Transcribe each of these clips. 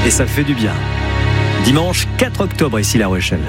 et ça fait du bien. Dimanche 4 octobre, ici La Rochelle.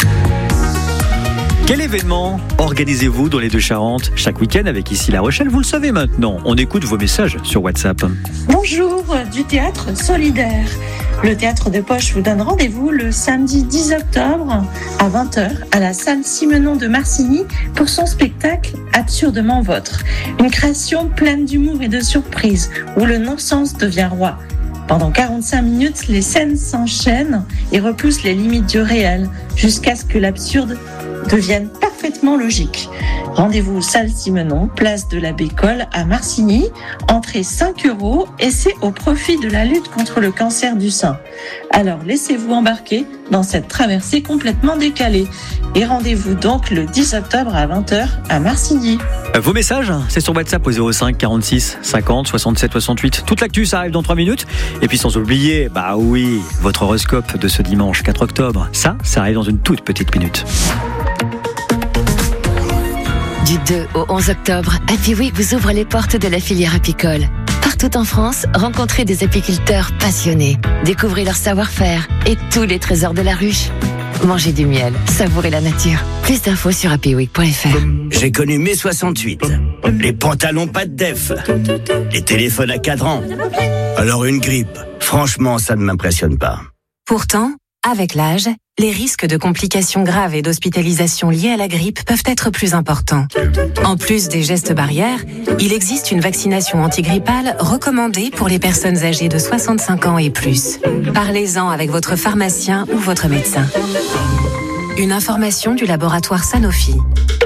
Quel événement organisez-vous dans les Deux-Charentes chaque week-end avec ici La Rochelle? Vous le savez maintenant. On écoute vos messages sur WhatsApp. Bonjour, du théâtre solidaire. Le théâtre de Poche vous donne rendez-vous le samedi 10 octobre à 20h à la salle Simenon de Marcigny pour son spectacle Absurdement Vôtre. Une création pleine d'humour et de surprises où le non-sens devient roi. Pendant 45 minutes, les scènes s'enchaînent et repoussent les limites du réel jusqu'à ce que l'absurde devienne parfaitement logique. Rendez-vous salle Simenon, place de la Bécole à Marcigny, entrée 5 € et c'est au profit de la lutte contre le cancer du sein. Alors laissez-vous embarquer dans cette traversée complètement décalée et rendez-vous donc le 10 octobre à 20h à Marcigny. Vos messages, c'est sur WhatsApp au 05 46 50 67 68. Toute l'actu, ça arrive dans 3 minutes. Et puis sans oublier, votre horoscope de ce dimanche 4 octobre. Ça arrive dans une toute petite minute. Du 2 au 11 octobre, Happy Week vous ouvre les portes de la filière apicole. Partout en France, rencontrez des apiculteurs passionnés. Découvrez leur savoir-faire et tous les trésors de la ruche. Mangez du miel, savourez la nature. Plus d'infos sur happyweek.fr. J'ai connu mai 68. Les pantalons pas de def. Les téléphones à cadran. Alors une grippe, franchement, ça ne m'impressionne pas. Pourtant, avec l'âge, les risques de complications graves et d'hospitalisation liées à la grippe peuvent être plus importants. En plus des gestes barrières, il existe une vaccination antigrippale recommandée pour les personnes âgées de 65 ans et plus. Parlez-en avec votre pharmacien ou votre médecin. Une information du laboratoire Sanofi.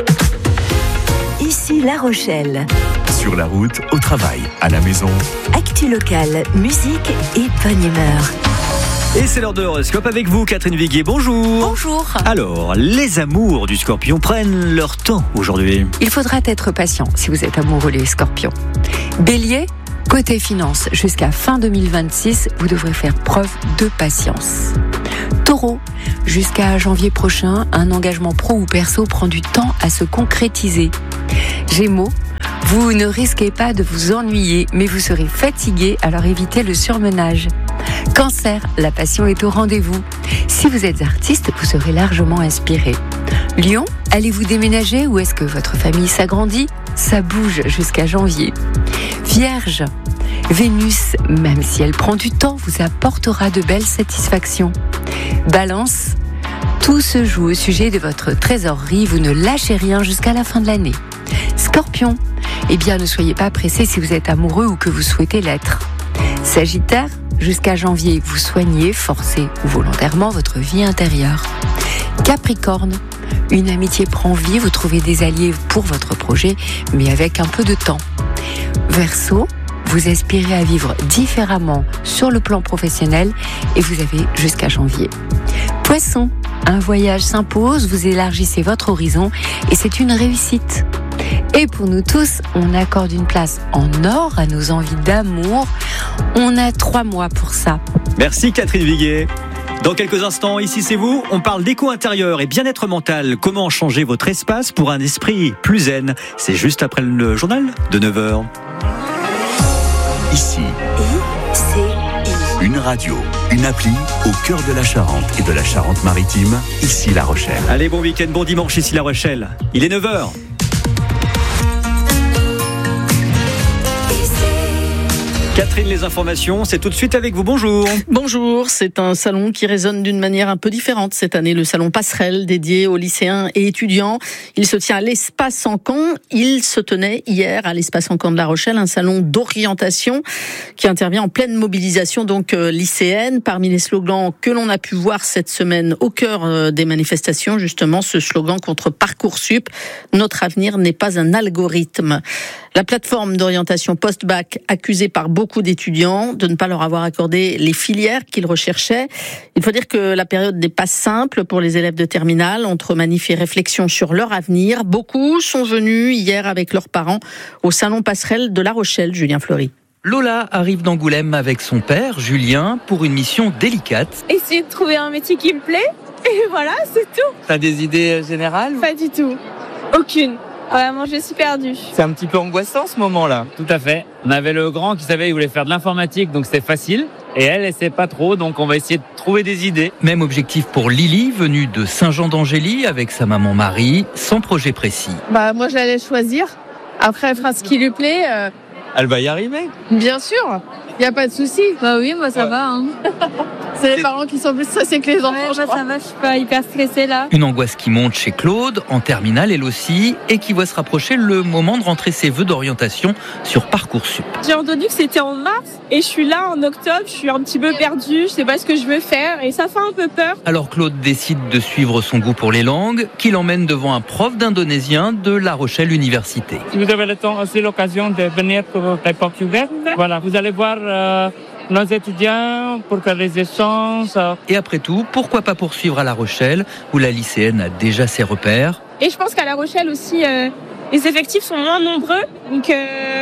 Ici La Rochelle. Sur la route, au travail, à la maison. Actu locale, musique et bonne humeur. Et c'est l'heure de l'horoscope avec vous, Catherine Viguier. Bonjour. Bonjour. Alors, les amours du Scorpion prennent leur temps aujourd'hui. Il faudra être patient si vous êtes amoureux les Scorpions. Bélier, côté finance, jusqu'à fin 2026, vous devrez faire preuve de patience. Taureau, jusqu'à janvier prochain, un engagement pro ou perso prend du temps à se concrétiser. Gémeaux, vous ne risquez pas de vous ennuyer, mais vous serez fatigué, alors évitez le surmenage. Cancer, la passion est au rendez-vous. Si vous êtes artiste, vous serez largement inspiré. Lion, allez-vous déménager ou est-ce que votre famille s'agrandit? Ça bouge jusqu'à janvier. Vierge, Vénus, même si elle prend du temps, vous apportera de belles satisfactions. Balance, tout se joue au sujet de votre trésorerie, vous ne lâchez rien jusqu'à la fin de l'année. Scorpion, ne soyez pas pressé si vous êtes amoureux ou que vous souhaitez l'être. Sagittaire, jusqu'à janvier, vous soignez, forcez ou volontairement votre vie intérieure. Capricorne, une amitié prend vie, vous trouvez des alliés pour votre projet, mais avec un peu de temps. Verseau, vous aspirez à vivre différemment sur le plan professionnel et vous avez jusqu'à janvier. Poisson, un voyage s'impose, vous élargissez votre horizon et c'est une réussite. Et pour nous tous, on accorde une place en or à nos envies d'amour. On a 3 mois pour ça. Merci Catherine Viguier. Dans quelques instants, ici c'est vous, on parle d'éco intérieur et bien-être mental. Comment changer votre espace pour un esprit plus zen? C'est juste après le journal de 9h. Ici, une radio, une appli au cœur de la Charente et de la Charente-Maritime. Ici La Rochelle. Allez, bon week-end, bon dimanche, ici La Rochelle. Il est 9h. Catherine, les informations, c'est tout de suite avec vous. Bonjour. Bonjour, c'est un salon qui résonne d'une manière un peu différente cette année, le salon Passerelle dédié aux lycéens et étudiants. Il se tient à l'Espace Encan. Il se tenait hier à l'Espace Encan de La Rochelle, un salon d'orientation qui intervient en pleine mobilisation donc lycéenne. Parmi les slogans que l'on a pu voir cette semaine au cœur des manifestations, justement ce slogan contre Parcoursup, notre avenir n'est pas un algorithme. La plateforme d'orientation post-bac accusée par beaucoup d'étudiants de ne pas leur avoir accordé les filières qu'ils recherchaient. Il faut dire que la période n'est pas simple pour les élèves de terminale. Entre manifs et réflexions sur leur avenir, beaucoup sont venus hier avec leurs parents au salon Passerelle de La Rochelle, Julien Fleury. Lola arrive d'Angoulême avec son père, Julien, pour une mission délicate. Essayer de trouver un métier qui me plaît, et voilà, c'est tout. T'as des idées générales? Pas du tout. Aucune. Vraiment, je suis perdue. C'est un petit peu angoissant ce moment-là. Tout à fait. On avait le grand qui savait qu'il voulait faire de l'informatique, donc c'était facile. Et elle sait pas trop, donc on va essayer de trouver des idées. Même objectif pour Lily, venue de Saint-Jean-d'Angély avec sa maman Marie, sans projet précis. Moi, je la laisse choisir. Après, elle fera ce qui lui plaît. Elle va y arriver. Bien sûr, il n'y a pas de souci. Oui, moi ça va. Hein. C'est les parents qui sont plus stressés que les enfants. Ça va, je suis pas hyper stressée là. Une angoisse qui monte chez Claude, en terminale elle aussi, et qui voit se rapprocher le moment de rentrer ses vœux d'orientation sur Parcoursup. J'ai entendu que c'était en mars et je suis là en octobre, je suis un petit peu perdue, je sais pas ce que je veux faire et ça fait un peu peur. Alors Claude décide de suivre son goût pour les langues, qui l'emmène devant un prof d'indonésien de La Rochelle Université. Si vous avez le temps, aussi l'occasion de venir pour les portugais, voilà, vous allez voir nos étudiants pour faire les échanges. Et après tout, pourquoi pas poursuivre à La Rochelle, où la lycéenne a déjà ses repères. Et je pense qu'à La Rochelle aussi, les effectifs sont moins nombreux, donc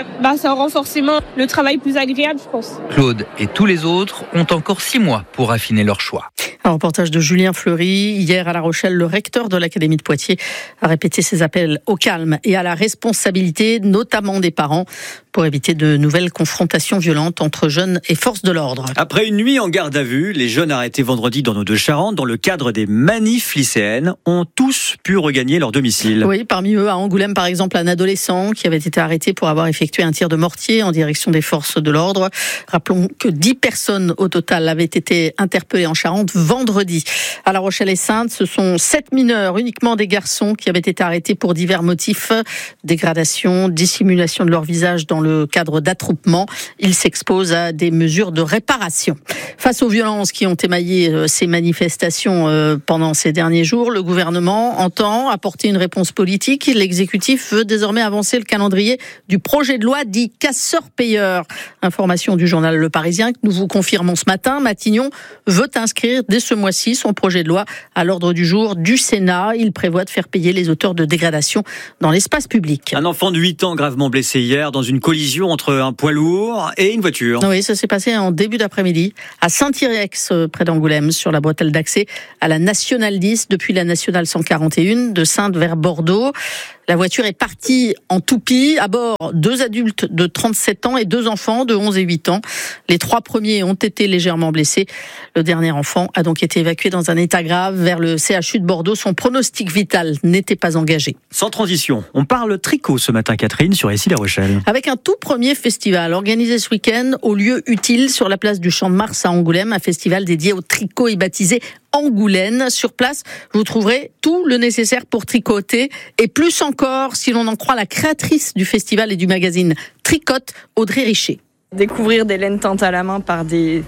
ça rend forcément le travail plus agréable, je pense. Claude et tous les autres ont encore 6 mois pour affiner leur choix. Un reportage de Julien Fleury. Hier à La Rochelle, le recteur de l'Académie de Poitiers a répété ses appels au calme et à la responsabilité, notamment des parents, pour éviter de nouvelles confrontations violentes entre jeunes et forces de l'ordre. Après une nuit en garde à vue, les jeunes arrêtés vendredi dans nos Deux-Charentes, dans le cadre des manifs lycéennes, ont tous pu regagner leur domicile. Oui, parmi eux, à Angoulême par exemple, un adolescent qui avait été arrêté pour avoir effectué un tir de mortier en direction des forces de l'ordre. Rappelons que 10 personnes au total avaient été interpellées en Charente vendredi. À La Rochelle et Sainte, ce sont 7 mineurs, uniquement des garçons, qui avaient été arrêtés pour divers motifs. Dégradation, dissimulation de leur visage dans le cadre d'attroupement. Ils s'exposent à des mesures de réparation. Face aux violences qui ont émaillé ces manifestations pendant ces derniers jours, le gouvernement entend apporter une réponse politique. L'exécutif veut désormais avancer le calendrier du projet de loi dit casseur-payeur. Information du journal Le Parisien que nous vous confirmons ce matin. Matignon veut inscrire dès ce mois-ci son projet de loi à l'ordre du jour du Sénat. Il prévoit de faire payer les auteurs de dégradation dans l'espace public. Un enfant de 8 ans gravement blessé hier dans une collision entre un poids lourd et une voiture. Oui, ça s'est passé en début d'après-midi à Saint-Irex, près d'Angoulême, sur la bretelle d'accès à la Nationale 10 depuis la Nationale 141 de Saintes vers Bordeaux. La voiture est partie en toupie. À bord, 2 adultes de 37 ans et 2 enfants de 11 et 8 ans. Les 3 premiers ont été légèrement blessés. Le dernier enfant a donc été évacué dans un état grave vers le CHU de Bordeaux. Son pronostic vital n'était pas engagé. Sans transition, on parle tricot ce matin, Catherine, sur ici La Rochelle. Avec un tout premier festival organisé ce week-end au lieu utile sur la place du Champ de Mars à Angoulême. Un festival dédié au tricot et baptisé Angoulène. Sur place, vous trouverez tout le nécessaire pour tricoter et plus encore si l'on en croit la créatrice du festival et du magazine Tricote, Audrey Richer. Découvrir des laines teintes à la main par des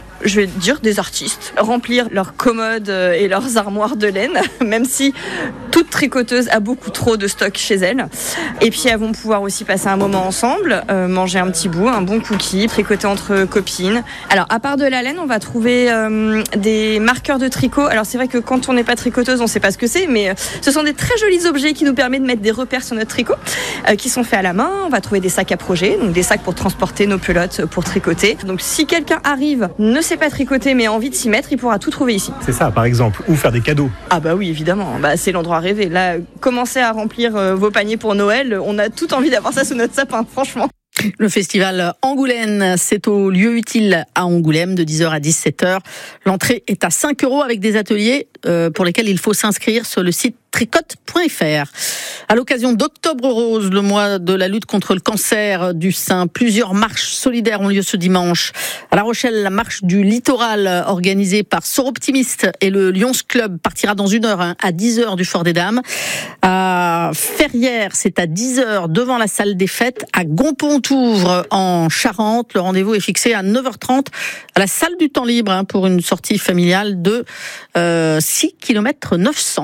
artistes. Remplir leurs commodes et leurs armoires de laine, même si toute tricoteuse a beaucoup trop de stock chez elle. Et puis elles vont pouvoir aussi passer un moment ensemble, manger un petit bout, un bon cookie, tricoter entre copines. Alors à part de la laine, on va trouver des marqueurs de tricot. Alors c'est vrai que quand on n'est pas tricoteuse, on ne sait pas ce que c'est, mais ce sont des très jolis objets qui nous permettent de mettre des repères sur notre tricot, qui sont faits à la main. On va trouver des sacs à projet, donc des sacs pour transporter nos pelotes pour tricoter. Donc si quelqu'un arrive, ne sait pas tricoter mais a envie de s'y mettre, il pourra tout trouver ici. C'est ça par exemple, ou faire des cadeaux. Ah bah oui évidemment, c'est l'endroit rêvé. Là, commencez à remplir vos paniers pour Noël, on a tout envie d'avoir ça sous notre sapin, franchement. Le festival Angoulêne, c'est au lieu utile à Angoulême de 10h à 17h. L'entrée est à 5 € avec des ateliers pour lesquels il faut s'inscrire sur le site tricote.fr. À l'occasion d'Octobre Rose, le mois de la lutte contre le cancer du sein, plusieurs marches solidaires ont lieu ce dimanche. À La Rochelle, la marche du littoral organisée par Soroptimiste et le Lions Club partira dans 1 heure à 10h du Fort des Dames. À Ferrières, c'est à 10h devant la salle des fêtes. À Gonpontouvre en Charente, le rendez-vous est fixé à 9h30 à la salle du temps libre pour une sortie familiale de 6 km 900.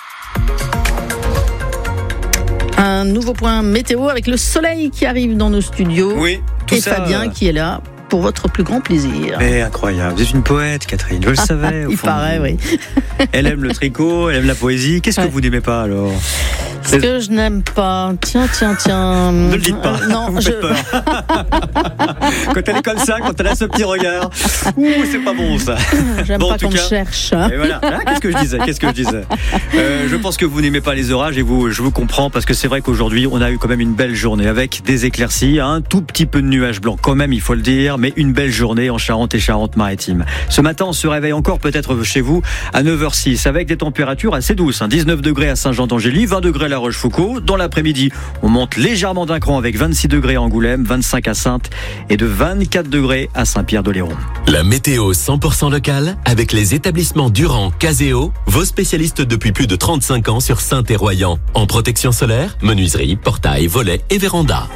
Un nouveau point météo avec le soleil qui arrive dans nos studios. Oui, tout et ça, Fabien qui est là pour votre plus grand plaisir. Mais incroyable, vous êtes une poète, Catherine, je le savais. Il paraît, oui. Elle aime le tricot, elle aime la poésie. Qu'est-ce que vous n'aimez pas alors ? Ce que je n'aime pas. Tiens. Ne le dites pas. Non, vous faites peur. Quand elle est comme ça, quand elle a ce petit regard, c'est pas bon ça. J'aime pas qu'on me cherche. Et voilà. Qu'est-ce que je disais Je pense que vous n'aimez pas les orages et je vous comprends parce que c'est vrai qu'aujourd'hui on a eu quand même une belle journée avec des éclaircies, un tout petit peu de nuages blancs quand même, il faut le dire. l'hiver, mais une belle journée en Charente et Charente-Maritime. Ce matin, on se réveille encore peut-être chez vous à 9h06 avec des températures assez douces. 19 degrés à Saint-Jean-d'Angély, 20 degrés à La Rochefoucauld. Dans l'après-midi, on monte légèrement d'un cran avec 26 degrés à Angoulême, 25 à Saintes et de 24 degrés à Saint-Pierre-d'Oléron. La météo 100% locale avec les établissements Durand, Caseo, vos spécialistes depuis plus de 35 ans sur Saintes et Royan. En protection solaire, menuiserie, portail, volets et véranda.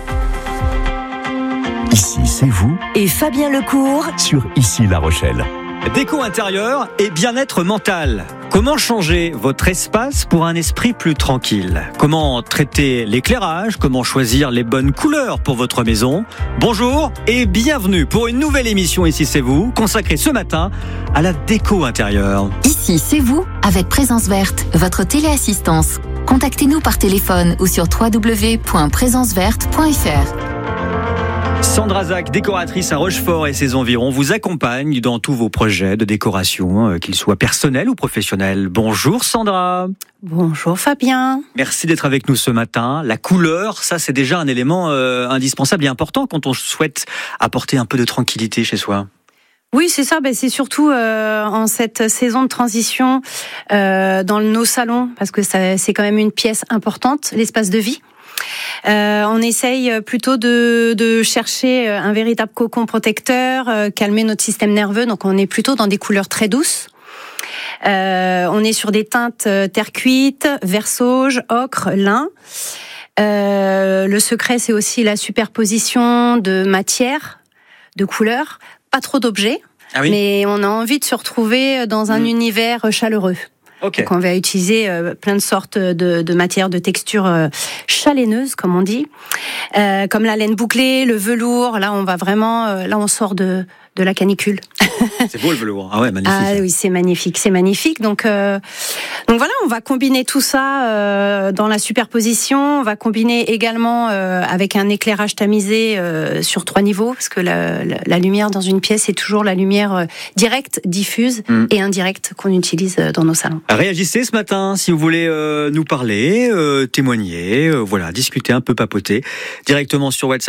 Ici, c'est vous. Et Fabien Lecourt Sur Ici La Rochelle. Déco intérieure et bien-être mental. Comment changer votre espace pour un esprit plus tranquille? Comment traiter l'éclairage? Comment choisir les bonnes couleurs pour votre maison? Bonjour et bienvenue pour une nouvelle émission Ici c'est vous, consacrée ce matin à la déco intérieure. Ici c'est vous, avec Présence Verte, votre téléassistance. Contactez-nous par téléphone ou sur www.présenceverte.fr. Sandra Zach, décoratrice à Rochefort et ses environs, vous accompagne dans tous vos projets de décoration, qu'ils soient personnels ou professionnels. Bonjour Sandra. Bonjour Fabien. Merci d'être avec nous ce matin. La couleur, ça c'est déjà un élément indispensable et important quand on souhaite apporter un peu de tranquillité chez soi. Oui, c'est ça. C'est surtout en cette saison de transition dans nos salons, parce que c'est quand même une pièce importante, l'espace de vie. On essaye plutôt de chercher un véritable cocon protecteur, calmer notre système nerveux. Donc on est plutôt dans des couleurs très douces. On est sur des teintes terre cuite, vert sauge, ocre, lin. Le secret, c'est aussi la superposition de matières, de couleurs, pas trop d'objets, mais on a envie de se retrouver dans un univers chaleureux. Okay. Donc on va utiliser plein de sortes de matières, de textures chaleureuses, comme on dit, comme la laine bouclée, le velours. Là, on va vraiment, on sort de la canicule. C'est beau le velours. Ah ouais, magnifique. Ah oui, c'est magnifique. Donc voilà, on va combiner tout ça dans la superposition. On va combiner également avec un éclairage tamisé sur 3 niveaux, parce que la lumière dans une pièce est toujours la lumière directe, diffuse et indirecte qu'on utilise dans nos salons. Réagissez ce matin si vous voulez nous parler, témoigner, discuter un peu, papoter directement sur WhatsApp.